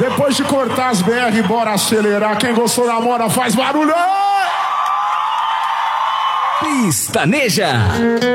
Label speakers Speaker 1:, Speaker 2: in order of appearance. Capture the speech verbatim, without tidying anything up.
Speaker 1: Depois de cortar as B R, bora acelerar. Quem gostou da moda faz barulho.
Speaker 2: Pistaneja.